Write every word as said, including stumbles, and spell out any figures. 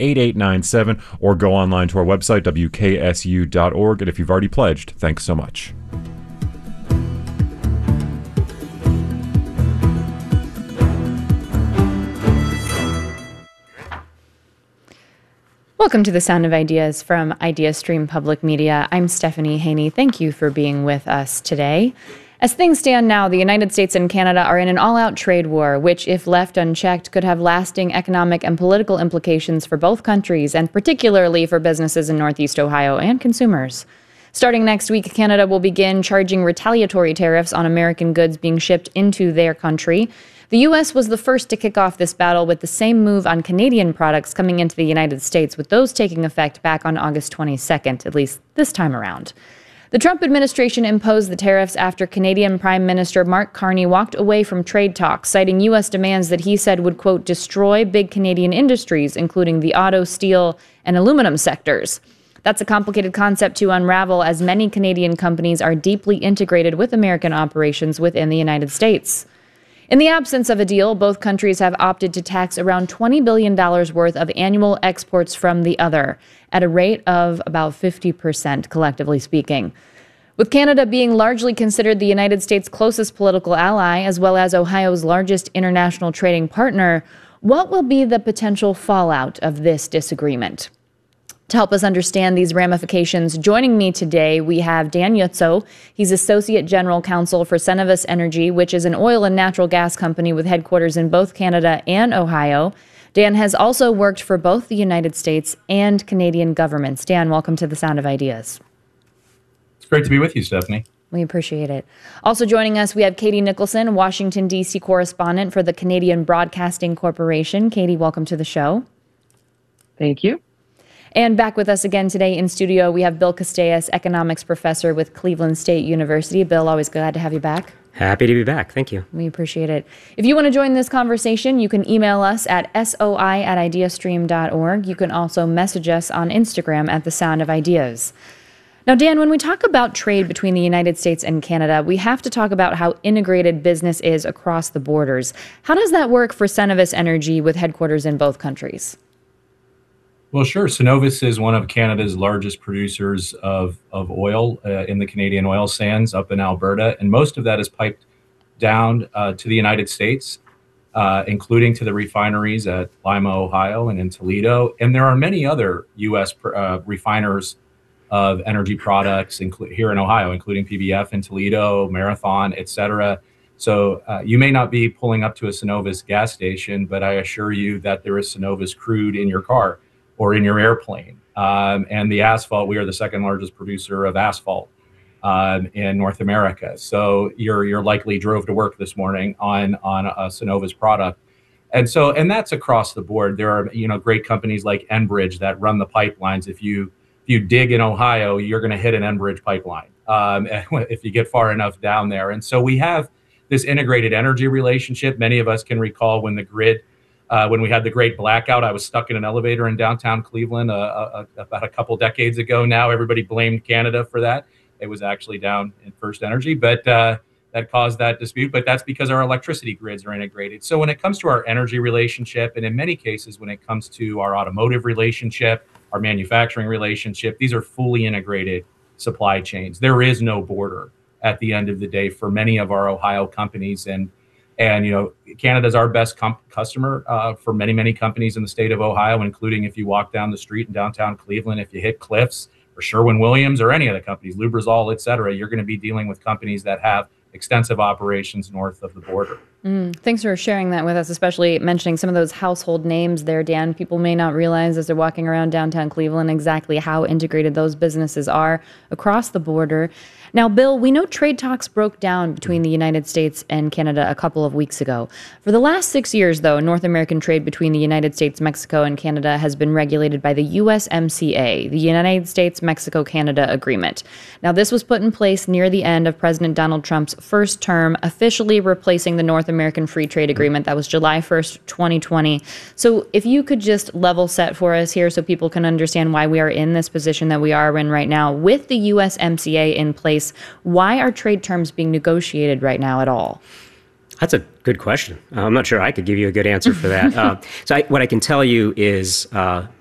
eight eight nine seven, or go online to our website, W K S U dot org. And if you've already pledged, thanks so much. Welcome to the Sound of Ideas from IdeaStream Public Media. I'm Stephanie Haney. Thank you for being with us today. As things stand now, the United States and Canada are in an all-out trade war, which, if left unchecked, could have lasting economic and political implications for both countries, and particularly for businesses in Northeast Ohio and consumers. Starting next week, Canada will begin charging retaliatory tariffs on American goods being shipped into their country. The U S was the first to kick off this battle with the same move on Canadian products coming into the United States, with those taking effect back on August twenty-second, at least this time around. The Trump administration imposed the tariffs after Canadian Prime Minister Mark Carney walked away from trade talks, citing U S demands that he said would, quote, destroy big Canadian industries, including the auto, steel, and aluminum sectors. That's a complicated concept to unravel, as many Canadian companies are deeply integrated with American operations within the United States. In the absence of a deal, both countries have opted to tax around twenty billion dollars worth of annual exports from the other, at a rate of about fifty percent, collectively speaking. With Canada being largely considered the United States' closest political ally, as well as Ohio's largest international trading partner, what will be the potential fallout of this disagreement? To help us understand these ramifications, joining me today, we have Dan Yutso. He's Associate General Counsel for Cenovus Energy, which is an oil and natural gas company with headquarters in both Canada and Ohio. Dan has also worked for both the United States and Canadian governments. Dan, welcome to the Sound of Ideas. It's great to be with you, Stephanie. We appreciate it. Also joining us, we have Katie Nicholson, Washington, D C correspondent for the Canadian Broadcasting Corporation. Katie, welcome to the show. Thank you. And back with us again today in studio, we have Bill Castellas, economics professor with Cleveland State University. Bill, always glad to have you back. Happy to be back. Thank you. We appreciate it. If you want to join this conversation, you can email us at soi at ideastream dot org. You can also message us on Instagram at The Sound of Ideas. Now, Dan, when we talk about trade between the United States and Canada, we have to talk about how integrated business is across the borders. How does that work for Cenovus Energy with headquarters in both countries? Well, sure. Cenovus is one of Canada's largest producers of, of oil uh, in the Canadian oil sands up in Alberta, and most of that is piped down uh, to the United States, uh, including to the refineries at Lima, Ohio, and in Toledo. And there are many other U S uh, refiners of energy products inclu- here in Ohio, including P B F in Toledo, Marathon, et cetera. So uh, you may not be pulling up to a Cenovus gas station, but I assure you that there is Cenovus crude in your car or in your airplane. Um, and the asphalt, we are the second largest producer of asphalt um, in North America. So you're you're likely drove to work this morning on on a Cenovus product. And so, and that's across the board. There are, you know, great companies like Enbridge that run the pipelines. If you if you dig in Ohio, you're going to hit an Enbridge pipeline um, if you get far enough down there. And so we have this integrated energy relationship. Many of us can recall when the grid Uh, when we had the great blackout. I was stuck in an elevator in downtown Cleveland uh, uh, about a couple decades ago now. Everybody blamed Canada for that. It was actually down in First Energy, but uh, that caused that dispute. But that's because our electricity grids are integrated. So when it comes to our energy relationship, and in many cases when it comes to our automotive relationship, our manufacturing relationship, these are fully integrated supply chains. There is no border at the end of the day for many of our Ohio companies. And And, you know, Canada's our best comp- customer uh, for many, many companies in the state of Ohio, including if you walk down the street in downtown Cleveland, if you hit Cliffs or Sherwin-Williams or any of the companies, Lubrizol, et cetera, you're going to be dealing with companies that have extensive operations north of the border. Mm, thanks for sharing that with us, especially mentioning some of those household names there, Dan. People may not realize as they're walking around downtown Cleveland exactly how integrated those businesses are across the border. Now, Bill, we know trade talks broke down between the United States and Canada a couple of weeks ago. For the last six years, though, North American trade between the United States, Mexico, and Canada has been regulated by the U S M C A, the United States-Mexico-Canada Agreement. Now, this was put in place near the end of President Donald Trump's first term, officially replacing the North American Free Trade Agreement. That was July first, twenty twenty. So if you could just level set for us here so people can understand why we are in this position that we are in right now with the U S M C A in place, why are trade terms being negotiated right now at all? That's a good question. Uh, I'm not sure I could give you a good answer for that. uh, so I, what I can tell you is uh,